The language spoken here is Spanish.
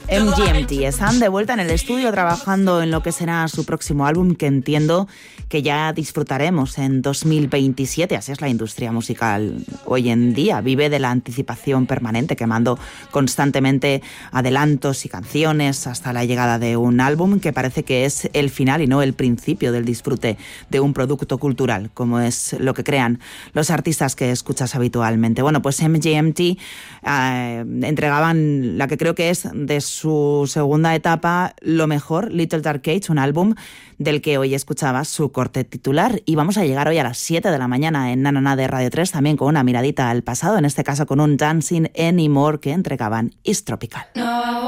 MGMT están de vuelta en el estudio trabajando en lo que será su próximo álbum, que entiendo que ya disfrutaremos en 2027. Así es la industria musical hoy en día. Vive de la anticipación permanente, quemando constantemente adelantos y canciones hasta la llegada de un álbum que parece que es el final y no el principio del disfrute de un producto cultural, como es lo que crean los artistas que escuchas habitualmente. Bueno, pues MGMT entregaban la que creo que es de su segunda etapa lo mejor, Little Dark Age, un álbum del que hoy escuchabas su corte titular. Y vamos a llegar hoy a las 7 de la mañana en Na Na Na de Radio 3, también con una miradita al pasado, en este caso con un Dancing Anymore que entregaban Is Tropical.